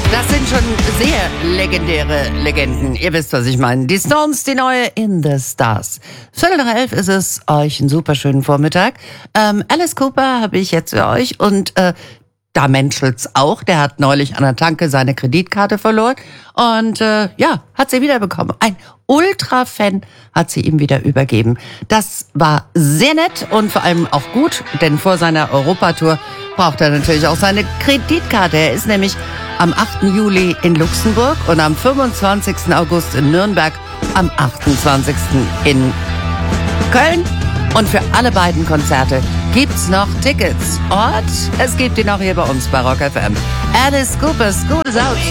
Das sind schon sehr legendäre Legenden. Ihr wisst, was ich meine. Die Stones, die neue In the Stars. 11:15 ist es. Euch einen super schönen Vormittag. Alice Cooper habe ich jetzt für euch und da menschelt's auch. Der hat neulich an der Tanke seine Kreditkarte verloren und hat sie wiederbekommen. Ein Ultra-Fan hat sie ihm wieder übergeben. Das war sehr nett und vor allem auch gut, denn vor seiner Europatour braucht er natürlich auch seine Kreditkarte. Er ist nämlich am 8. Juli in Luxemburg und am 25. August in Nürnberg, am 28. in Köln. Und für alle beiden Konzerte gibt's noch Tickets. Und es gibt die noch hier bei uns bei Rock FM. Alice Cooper, School is Out.